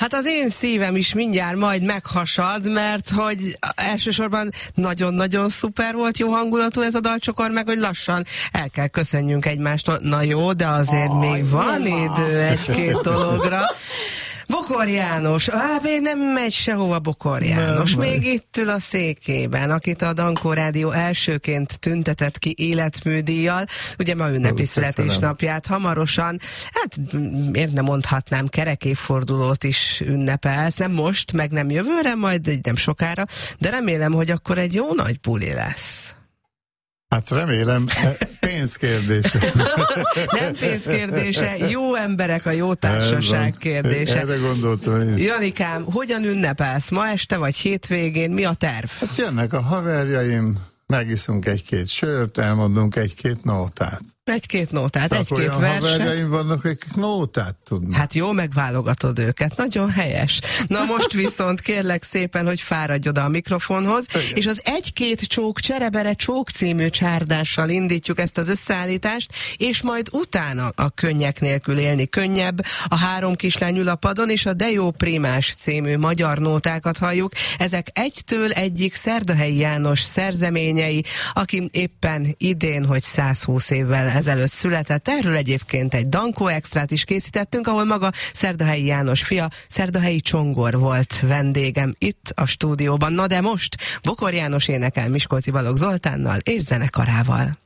Hát az én szívem is mindjárt majd meghasad, mert hogy elsősorban nagyon-nagyon szuper volt, jó hangulatú ez a dalcsokor, meg hogy lassan el kell köszönjünk egymástól. Na jó, de azért még van idő egy-két dologra. Bokor János, még nem megy sehova Bokor János, még itt ül a székében, akit a Dankó Rádió elsőként tüntetett ki életműdíjjal, ugye ma ünnepi születésnapját hamarosan, hát miért nem mondhatnám, kerek évfordulót is ünnepelsz, nem most, meg nem jövőre, majd nem sokára, de remélem, hogy akkor egy jó nagy buli lesz. Hát remélem, pénzkérdése. Nem pénzkérdése, jó emberek, a jó társaság kérdése. Erre gondoltam én is. Janikám, hogyan ünnepelsz? Ma este vagy hétvégén? Mi a terv? Hát jönnek a haverjaim, megiszunk egy-két sört, elmondunk egy-két nótát. Egy-két nótát, tehát egy-két verset. Haverjaim vannak, akik nótát tudnak. Hát jó, megválogatod őket, nagyon helyes. Na most viszont kérlek szépen, hogy fáradj oda a mikrofonhoz, igen. És az Egy-két csók cserebere csók című csárdással indítjuk ezt az összeállítást, és majd utána a Könnyek nélkül élni könnyebb, a Három kislány ül a padon, és a De jó primás című magyar nótákat halljuk. Ezek egytől egyik Szerdahelyi János szerzeményei, aki éppen idén, hogy 120 évvel ezelőtt született. Erről egyébként egy Dankó extrát is készítettünk, ahol maga Szerdahelyi János fia, Szerdahelyi Csongor volt vendégem itt a stúdióban. Na de most Bokor János énekel Miskolci Balogh Zoltánnal és zenekarával.